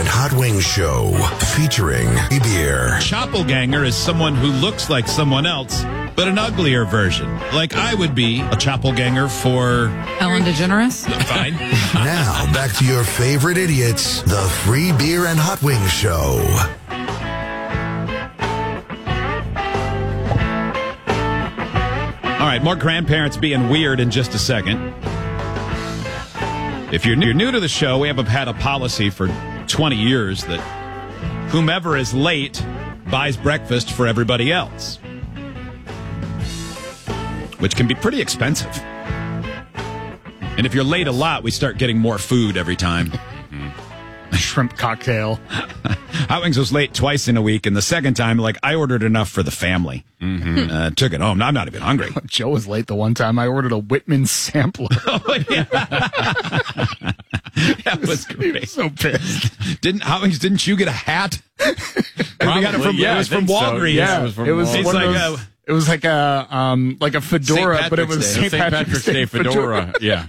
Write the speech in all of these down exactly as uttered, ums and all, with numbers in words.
and Hot Wings Show, featuring Beer. Choppelganger is someone who looks like someone else, but an uglier version. Like I would be a choppelganger for Ellen DeGeneres. Fine. Now, back to your favorite idiots, the Free Beer and Hot Wings Show. All right, more grandparents being weird in just a second. If you're new, you're new to the show, we have had a policy for twenty years that whomever is late buys breakfast for everybody else, which can be pretty expensive. And if you're late a lot, we start getting more food every time. Shrimp cocktail. Hot Wings was late twice in a week, and the second time, like, I ordered enough for the family. Mm-hmm. Uh, took it home. I'm not even hungry. Joe was late the one time I ordered a Whitman sampler. Oh, yeah. That was great. He was so pissed. Didn't Hot Wings, didn't you get a hat? Probably, we got it from, yeah, it was I from think so. Walgreens. Yeah, it was from it was It's one like of those, a, it was like a um like a fedora, Saint but it was Patrick's Day. Saint Saint Patrick's, Patrick's Day Day fedora. Yeah.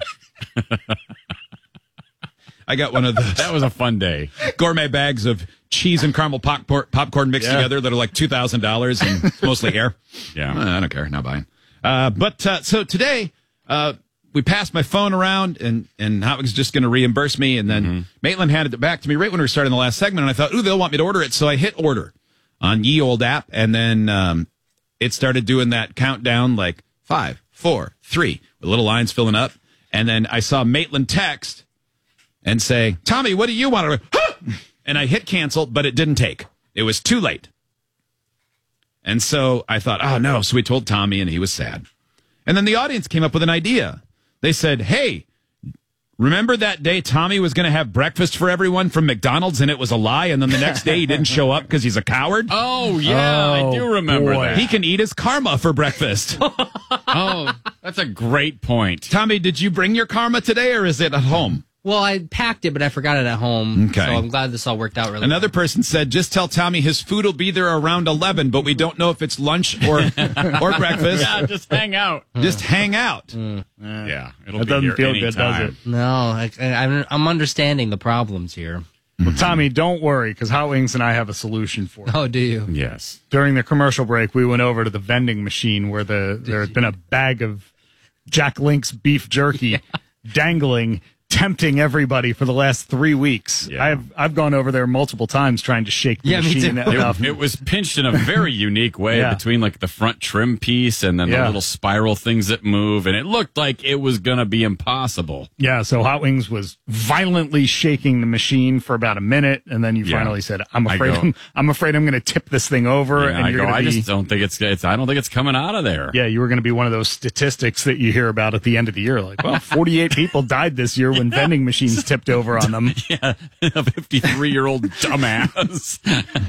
I got one of those. That was a fun day. Gourmet bags of cheese and caramel popcorn, popcorn mixed Yeah. together that are like two thousand dollars and it's mostly air. Yeah. Uh, I don't care. Not buying. Uh, but uh, so today, uh, we passed my phone around and, and Hot Wings is just going to reimburse me. And then Mm-hmm. Maitland handed it back to me right when we were starting the last segment. And I thought, ooh, they'll want me to order it. So I hit order on Ye Old app. And then um, it started doing that countdown like five, four, three, with little lines filling up. And then I saw Maitland text and say, Tommy, what do you want to order? And I hit cancel, but it didn't take. It was too late. And so I thought, oh, no. So we told Tommy, and he was sad. And then the audience came up with an idea. They said, hey, remember that day Tommy was going to have breakfast for everyone from McDonald's, and it was a lie, and then the next day he didn't show up because he's a coward? Oh, yeah. I do remember boy. that. He can eat his karma for breakfast. Oh, that's a great point. Tommy, did you bring your karma today, or is it at home? Well, I packed it, but I forgot it at home. Okay. So I'm glad this all worked out really Another well. person said, just tell Tommy his food will be there around eleven, but we don't know if it's lunch or or breakfast. Yeah, just hang out. Just hang out. Yeah, it'll That be doesn't here feel good, does anytime. it? No, I, I, I'm, I'm understanding the problems here. Well, Tommy, don't worry, because Hot Wings and I have a solution for it. Oh, do you? Yes. During the commercial break, we went over to the vending machine where the there had been a bag of Jack Link's beef jerky dangling, tempting everybody for the last three weeks. Yeah. I've I've gone over there multiple times trying to shake the Yeah, me machine too. enough. It, it was pinched in a very unique way Yeah. between like the front trim piece and then the Yeah. little spiral things that move, and it looked like it was going to be impossible. Yeah, so Hot Wings was violently shaking the machine for about a minute, and then you Yeah. finally said, "I'm I afraid go- I'm, I'm afraid I'm going to tip this thing over." And and I you're go, going I to be, just don't think it's, it's. I don't think it's coming out of there. yeah, you were going to be one of those statistics that you hear about at the end of the year, like, well, forty-eight people died this year when vending machines tipped over on them. Yeah, a fifty-three-year-old dumbass.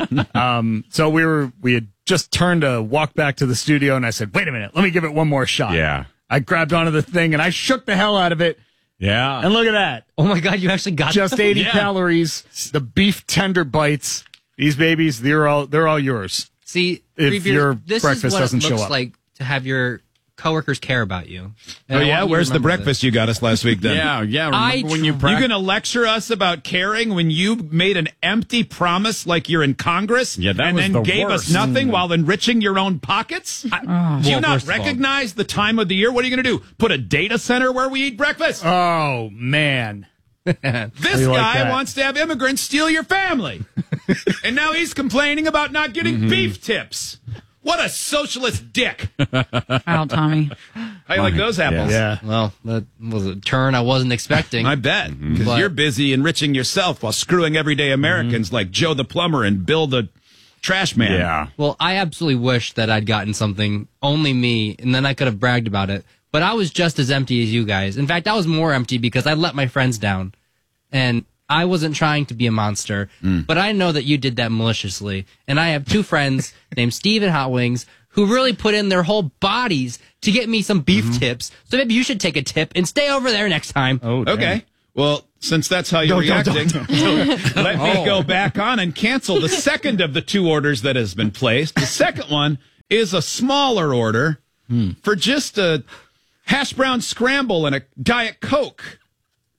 Um, so we were we had just turned to walk back to the studio, and I said, "Wait a minute, let me give it one more shot." Yeah. I grabbed onto the thing and I shook the hell out of it, Yeah. and look at that. Oh, my God, you actually got Just eighty Yeah. calories. The beef tender bites. These babies, they're all they're all yours. See, If Free Beers, your this breakfast is what doesn't it show looks up. like to have your coworkers care about you. Oh, And I yeah? want you to Where's the remember breakfast you got us last week then? Yeah, yeah. Remember I when you tr- pra- You going to lecture us about caring when you made an empty promise like you're in Congress Yeah, that and was then the gave worst. us nothing while enriching your own pockets? Do you Well, not first of all- recognize the time of the year? What are you going to do? Put a data center where we eat breakfast? Oh man. this you like guy that? wants to have immigrants steal your family. And now he's complaining about not getting Mm-hmm. beef tips. What a socialist dick. Wow, Tommy. How you like those apples? Yeah. Well, that was a turn I wasn't expecting. I bet. Because But- you're busy enriching yourself while screwing everyday Americans like Joe the plumber and Bill the trash man. Yeah. Well, I absolutely wish that I'd gotten something, only me, and then I could have bragged about it. But I was just as empty as you guys. In fact, I was more empty because I let my friends down. And I wasn't trying to be a monster, but I know that you did that maliciously. And I have two friends named Steve and Hot Wings who really put in their whole bodies to get me some beef tips. So maybe you should take a tip and stay over there next time. Oh, dang. Okay. Well, since that's how you're Don't- don't- reacting, let me go back on and cancel the second of the two orders that has been placed. The second one is a smaller order for just a hash brown scramble and a Diet Coke.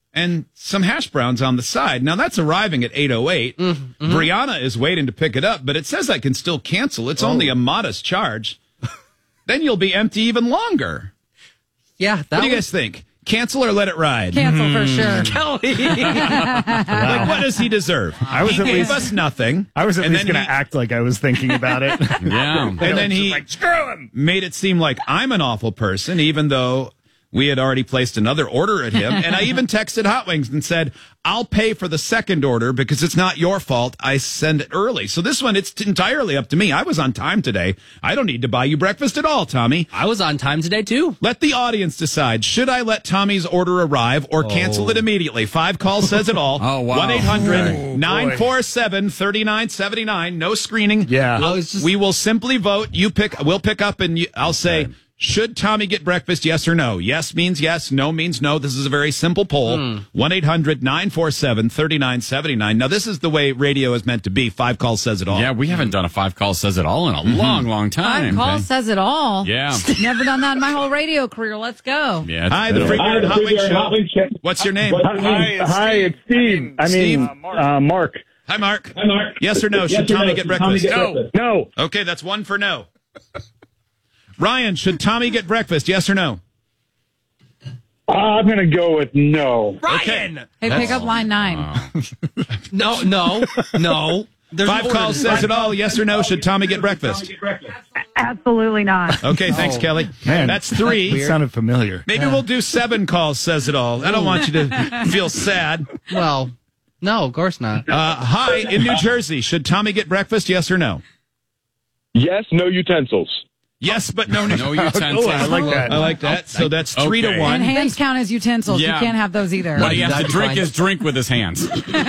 and some hash browns on the side. Now that's arriving at eight oh eight. Mm-hmm. Brianna is waiting to pick it up, but it says I can still cancel. It's oh. only a modest charge. Then you'll be empty even longer. Yeah. That what do you was- guys think? Cancel or let it ride? Cancel for sure. Kelly. Like, what does he deserve? I was he at gave least- us nothing. I was at and least then going to he- act like I was thinking about it. Yeah. And then he like, screw him. made it seem like I'm an awful person, even though we had already placed another order at him. And I even texted Hot Wings and said, I'll pay for the second order because it's not your fault. I send it early. So this one, it's entirely up to me. I was on time today. I don't need to buy you breakfast at all, Tommy. I was on time today, too. Let the audience decide. Should I let Tommy's order arrive or cancel it immediately? Five calls says it all. Oh, wow. one eight hundred nine four seven three nine seven nine. No screening. Yeah. I was just- We will simply vote. You pick. We'll pick up and you, I'll say, should Tommy get breakfast? Yes or no? Yes means yes. No means no. This is a very simple poll. one eight hundred nine four seven three nine seven nine. Now, this is the way radio is meant to be. Five calls says it all. Yeah, we haven't done a five call says it all in a long, long time. Five calls okay? says it all. Yeah. Never done that in my whole radio career. Let's go. Yeah. it's Hi, the better. Free Hi, Beer and the Hot Free Wings Beer and Hot Show. Wings Show. What's your name? Hi, hi, it's Steve. I Steve? mean, uh, Mark. Hi, Mark. Hi, Mark. Yes or no? Yes Should or Tommy no? get Should breakfast? Tommy get breakfast? No. Okay, that's one for no. Ryan, should Tommy get breakfast? Yes or no? Uh, I'm going to go with no. Ryan! Hey, pick up line nine. No, no, no. There's Five no calls order. says it all. Yes or no? Should Tommy get breakfast? Absolutely not. Okay, thanks, Kelly. Man. That's three. It sounded familiar. Maybe we'll do seven calls says it all. I don't want you to feel sad. Well, no, of course not. Uh, hi, in New Jersey, should Tommy get breakfast? Yes or no? Yes, no utensils. Yes, but no. No utensils. Oh, I like that. I like that. So that's three Okay. to one. And hands count as utensils. Yeah. You can't have those either. But he has to That'd be drink fine. his drink with his hands.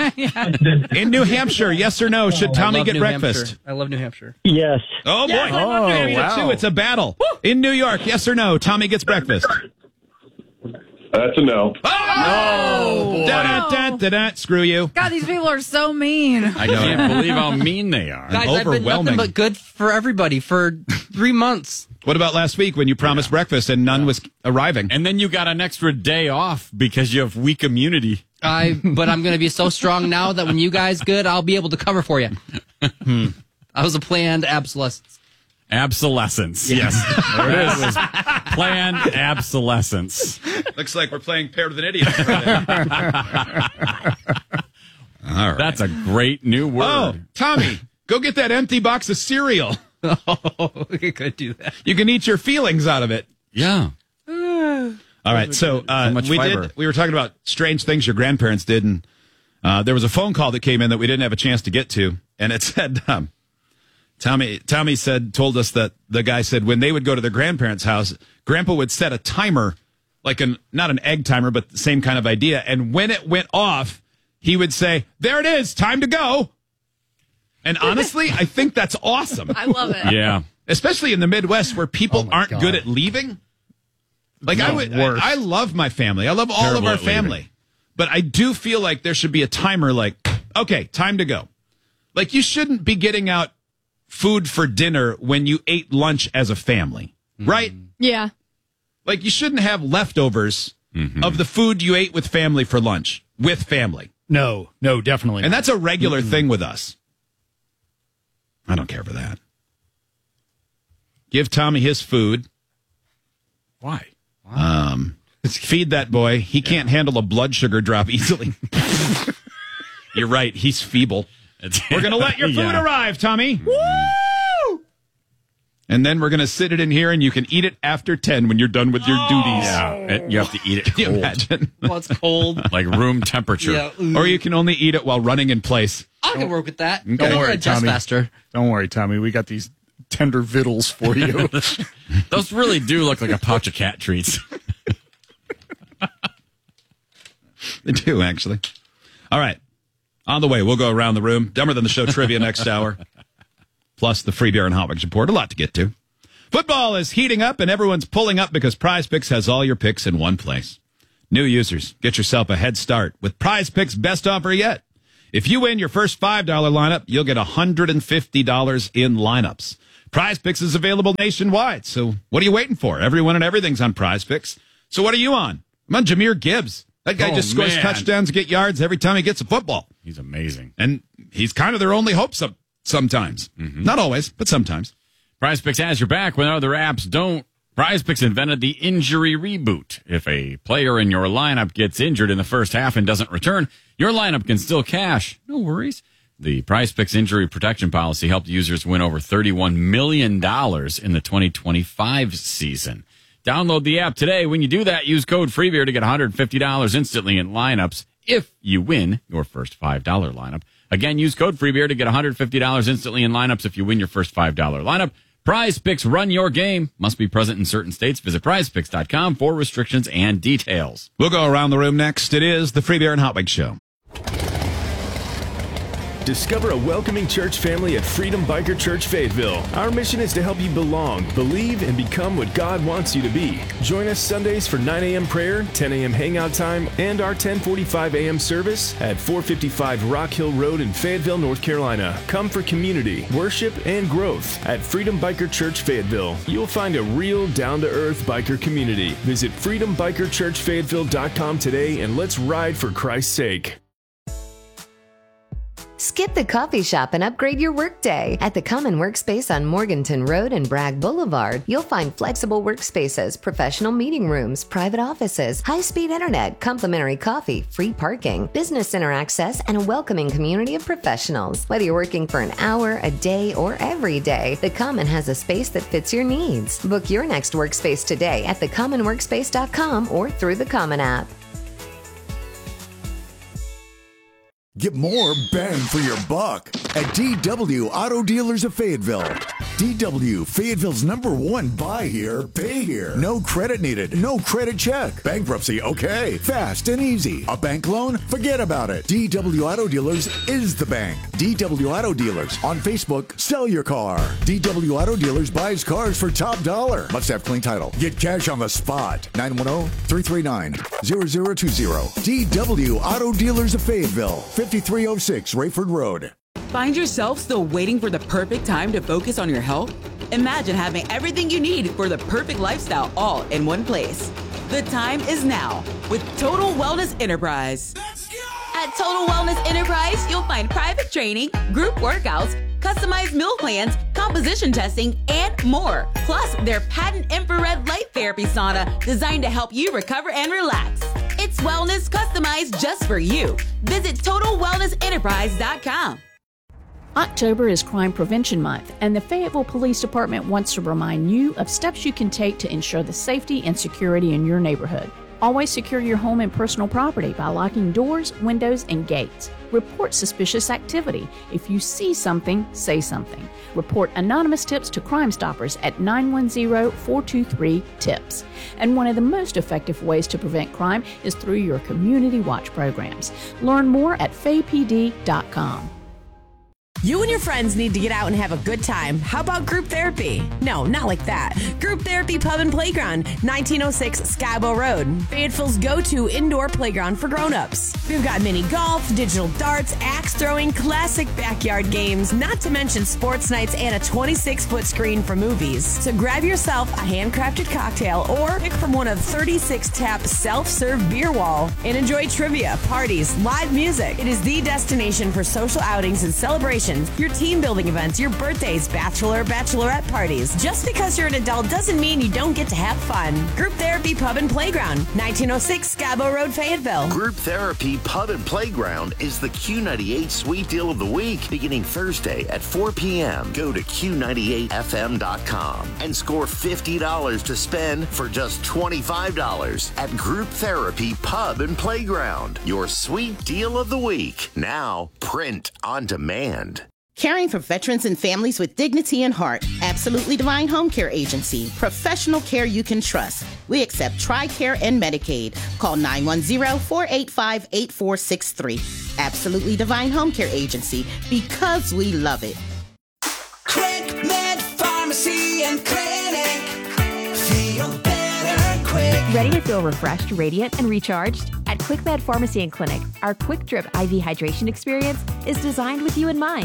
In New Hampshire, yes or no? Should I Tommy love get New breakfast? Hampshire. I love New Hampshire. Yes. Oh boy! Oh, Three to wow. two. It's a battle. In New York, yes or no? Tommy gets breakfast. That's a no. Oh! Da, da, da, da. Screw you. God, these people are so mean. I can't believe how mean they are. Guys, I've been Overwhelming. nothing but good for everybody for three months. What about last week when you promised breakfast and none was arriving? And then you got an extra day off because you have weak immunity. I, but I'm going to be so strong now that when you guys good, I'll be able to cover for you. Hmm. I was a planned obsolescence. Obsolescence. Yes. There it is. It was planned obsolescence. Looks like we're playing paired with an idiot. All right. That's a great new word. Oh, Tommy, go get that empty box of cereal. Oh, we could do that. You can eat your feelings out of it. Yeah. All right, so uh, So much we fiber. did. We were talking about strange things your grandparents did, and uh, there was a phone call that came in that we didn't have a chance to get to, and it said, um, Tommy. Tommy said, told us that the guy said when they would go to their grandparents' house, Grandpa would set a timer, like an not an egg timer, but the same kind of idea, and when it went off, he would say, "There it is, time to go." And honestly, I think that's awesome. I love it. Yeah. Especially in the Midwest where people Oh my aren't God. good at leaving. Like I would, worse. I, I love my family. I love all Terrible of our at leaving. family, but I do feel like there should be a timer. Like, okay, time to go. Like you shouldn't be getting out food for dinner when you ate lunch as a family, right? Yeah. Like you shouldn't have leftovers Mm-hmm. of the food you ate with family for lunch with family, No, no, definitely and not. that's a regular thing with us. I don't care for that. Give Tommy his food. Why? Um, feed that boy. He can't handle a blood sugar drop easily. You're right. He's feeble. We're going to let your food Yeah. arrive, Tommy. Woo! And then we're going to sit it in here, and you can eat it after ten when you're done with your duties. Yeah. It- you have to eat it Can you cold. imagine? Well, it's cold. Like room temperature. Yeah. Or you can only eat it while running in place. I can work with that. Don't It'll worry, adjust Tommy. faster. Don't worry, Tommy. We got these tender vittles for you. Those really do look like a pouch of cat treats. They do, actually. All right. On the way, we'll go around the room. Dumber Than the Show trivia next hour. Plus the Free Beer and Hot Wings report. A lot to get to. Football is heating up, and everyone's pulling up because Prize Picks has all your picks in one place. New users, get yourself a head start with Prize Picks' best offer yet. If you win your first five dollar lineup, you'll get one hundred fifty dollars in lineups. Prize Picks is available nationwide, so what are you waiting for? Everyone and everything's on Prize Picks. So what are you on? I'm on Jahmyr Gibbs. That guy Oh, just scores man. touchdowns, get yards every time he gets a football. He's amazing. And he's kind of their only hope some, sometimes. Mm-hmm. Not always, but sometimes. PrizePicks has your back when other apps don't. PrizePicks invented the injury reboot. If a player in your lineup gets injured in the first half and doesn't return, your lineup can still cash. No worries. The PrizePicks injury protection policy helped users win over thirty-one million dollars in the twenty twenty-five season. Download the app today. When you do that, use code FREEBEER to get one hundred fifty dollars instantly in lineups if you win your first five dollar lineup. Again, use code FREEBEER to get one hundred fifty dollars instantly in lineups if you win your first five dollar lineup. PrizePicks, run your game. Must be present in certain states. Visit prize picks dot com for restrictions and details. We'll go around the room next. It is the Free Beer and Hot Wings Show. Discover a welcoming church family at Freedom Biker Church Fayetteville. Our mission is to help you belong, believe, and become what God wants you to be. Join us Sundays for nine a.m. prayer, ten a.m. hangout time, and our ten forty-five a.m. service at four fifty-five Rock Hill Road in Fayetteville, North Carolina. Come for community, worship, and growth at Freedom Biker Church Fayetteville. You'll find a real down-to-earth biker community. Visit freedom biker church fayetteville dot com today and let's ride for Christ's sake. Skip the coffee shop and upgrade your workday. At the Common Workspace on Morganton Road and Bragg Boulevard, you'll find flexible workspaces, professional meeting rooms, private offices, high-speed internet, complimentary coffee, free parking, business center access, and a welcoming community of professionals. Whether you're working for an hour, a day, or every day, the Common has a space that fits your needs. Book your next workspace today at the common workspace dot com or through the Common app. Get more bang for your buck at D W Auto Dealers of Fayetteville. D W, Fayetteville's number one buy here, pay here. No credit needed, no credit check. Bankruptcy, okay. Fast and easy. A bank loan? Forget about it. D W Auto Dealers is the bank. D W Auto Dealers. On Facebook, sell your car. D W Auto Dealers buys cars for top dollar. Must have clean title. Get cash on the spot. nine one zero, three three nine, zero zero two zero. D W Auto Dealers of Fayetteville. fifty-three oh six Rayford Road. Find yourself still waiting for the perfect time to focus on your health? Imagine having everything you need for the perfect lifestyle all in one place. The time is now with Total Wellness Enterprise. At Total Wellness Enterprise, you'll find private training, group workouts, customized meal plans, composition testing, and more. Plus, their patent infrared light therapy sauna designed to help you recover and relax. It's wellness customized just for you. Visit total wellness enterprise dot com. October is Crime Prevention Month, and the Fayetteville Police Department wants to remind you of steps you can take to ensure the safety and security in your neighborhood. Always secure your home and personal property by locking doors, windows, and gates. Report suspicious activity. If you see something, say something. Report anonymous tips to Crime Stoppers at nine one zero, four two three, TIPS. And one of the most effective ways to prevent crime is through your community watch programs. Learn more at fay p d dot com. You and your friends need to get out and have a good time. How about group therapy? No, not like that. Group Therapy Pub and Playground, nineteen oh six Skybo Road. Fayetteville's go-to indoor playground for grown-ups. We've got mini golf, digital darts, axe throwing, classic backyard games, not to mention sports nights and a twenty-six foot screen for movies. So grab yourself a handcrafted cocktail or pick from one of thirty-six tap self-serve beer wall and enjoy trivia, parties, live music. It is the destination for social outings and celebrations, your team building events, your birthdays, bachelor, bachelorette parties. Just because you're an adult doesn't mean you don't get to have fun. Group Therapy Pub and Playground, nineteen oh six Scabo Road, Fayetteville. Group Therapy Pub and Playground is the Q ninety-eight Sweet Deal of the Week, beginning Thursday at four p.m. Go to Q ninety-eight F M dot com and score fifty dollars to spend for just twenty-five dollars at Group Therapy Pub and Playground. Your Sweet Deal of the Week, now print on demand. Caring for veterans and families with dignity and heart. Absolutely Divine Home Care Agency. Professional care you can trust. We accept TRICARE and Medicaid. Call nine one zero, four eight five, eight four six three. Absolutely Divine Home Care Agency, because we love it. Quick Med Pharmacy and Clinic. Feel better quick. Ready to feel refreshed, radiant, and recharged? At Quick Med Pharmacy and Clinic, our quick drip I V hydration experience is designed with you in mind.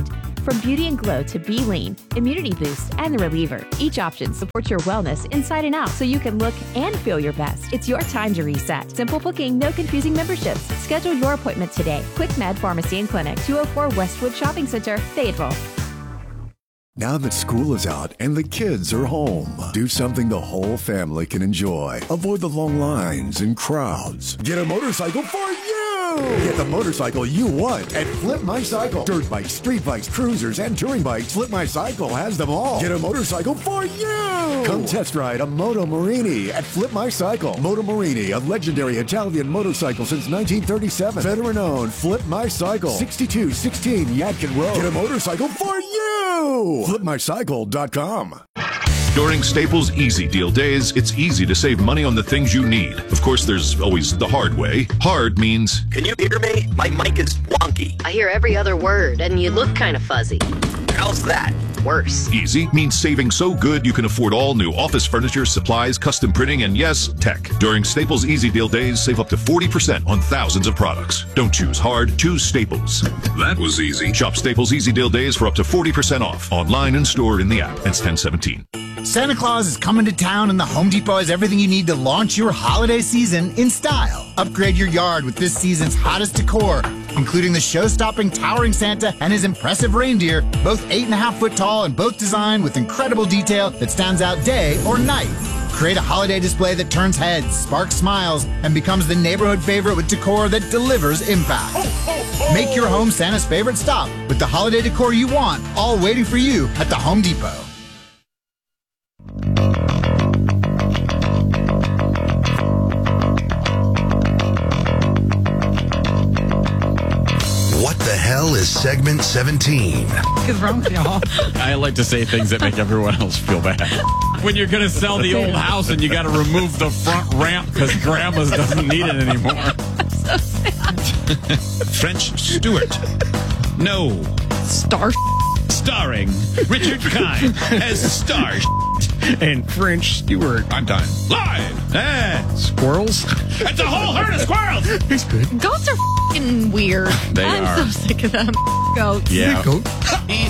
From Beauty and Glow to Be Lean, Immunity Boost, and the Reliever, each option supports your wellness inside and out so you can look and feel your best. It's your time to reset. Simple booking, no confusing memberships. Schedule your appointment today. Quick Med Pharmacy and Clinic, two oh four Westwood Shopping Center, Fayetteville. Now that school is out and the kids are home, do something the whole family can enjoy. Avoid the long lines and crowds. Get a motorcycle for you! Get the motorcycle you want at Flip My Cycle. Dirt bikes, street bikes, cruisers, and touring bikes. Flip My Cycle has them all. Get a motorcycle for you! Come test ride a Moto Morini at Flip My Cycle. Moto Morini, a legendary Italian motorcycle since nineteen thirty-seven. Veteran owned. Flip My Cycle. sixty-two sixteen Yadkin Road. Get a motorcycle for you! flip my cycle dot com. During Staples Easy Deal Days, it's easy to save money on the things you need. Of course, there's always the hard way. Hard means... Can you hear me? My mic is wonky. I hear every other word, and you look kind of fuzzy. How's that? Worse. Easy means saving so good you can afford all new office furniture, supplies, custom printing, and yes, tech. During Staples Easy Deal Days, save up to forty percent on thousands of products. Don't choose hard, choose Staples. That was easy. Shop Staples Easy Deal Days for up to forty percent off. Online and store in the app. That's ten seventeen. Santa Claus is coming to town, and the Home Depot has everything you need to launch your holiday season in style. Upgrade your yard with this season's hottest decor, including the show-stopping towering Santa and his impressive reindeer, both eight and a half foot tall and both designed with incredible detail that stands out day or night. Create a holiday display that turns heads, sparks smiles, and becomes the neighborhood favorite with decor that delivers impact. Make your home Santa's favorite stop with the holiday decor you want, all waiting for you at the Home Depot. What the hell is segment seventeen? What's wrong with y'all? I like to say things that make everyone else feel bad. When you're going to sell the old house and you got to remove the front ramp because Grandma's doesn't need it anymore. So sad. French Stewart. No. Star. Starring Richard Kind as Star. And French Stewart. I'm done. Live and Squirrels. It's a whole herd of squirrels. He's good. Goats are f***ing weird. They I'm are. so sick of them goats. Yeah. Goat.